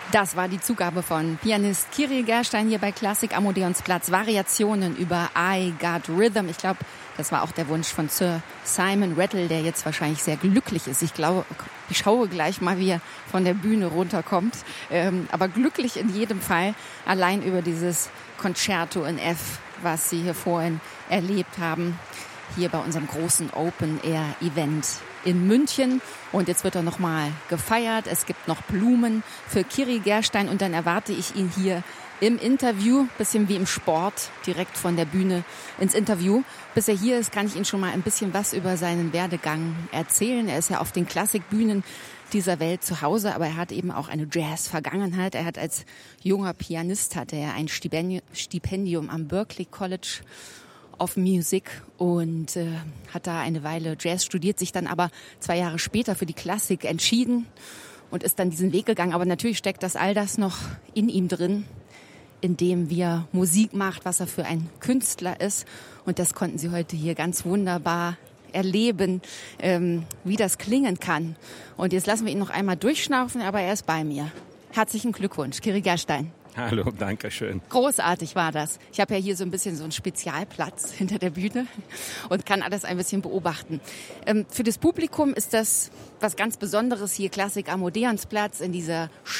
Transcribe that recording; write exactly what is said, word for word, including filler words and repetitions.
Das war die Zugabe von Pianist Kyrill Gerstein hier bei Klassik am Odeonsplatz. Variationen über I Got Rhythm. Ich glaube, das war auch der Wunsch von Sir Simon Rattle, der jetzt wahrscheinlich sehr glücklich ist. Ich glaube, ich schaue gleich mal, wie er von der Bühne runterkommt. Ähm, aber glücklich in jedem Fall, allein über dieses Concerto in F, was Sie hier vorhin erlebt haben, hier bei unserem großen Open-Air-Event in München. Und jetzt wird er nochmal gefeiert. Es gibt noch Blumen für Kyrill Gerstein und dann erwarte ich ihn hier im Interview, bisschen wie im Sport, direkt von der Bühne ins Interview. Bis er hier ist, kann ich Ihnen schon mal ein bisschen was über seinen Werdegang erzählen. Er ist ja auf den Klassikbühnen dieser Welt zu Hause, aber er hat eben auch eine Jazz-Vergangenheit. Er hat als junger Pianist hatte er ein Stipendium am Berklee College of Music und äh, hat da eine Weile Jazz studiert, sich dann aber zwei Jahre später für die Klassik entschieden und ist dann diesen Weg gegangen. Aber natürlich steckt das all das noch in ihm drin, in dem wie er Musik macht, was er für ein Künstler ist. Und das konnten Sie heute hier ganz wunderbar erleben, ähm, wie das klingen kann. Und jetzt lassen wir ihn noch einmal durchschnaufen, aber er ist bei mir. Herzlichen Glückwunsch, Kyrill Gerstein. Hallo, danke schön. Großartig war das. Ich habe ja hier so ein bisschen so einen Spezialplatz hinter der Bühne und kann alles ein bisschen beobachten. Ähm, für das Publikum ist das was ganz Besonderes hier, Klassik am Odeonsplatz in dieser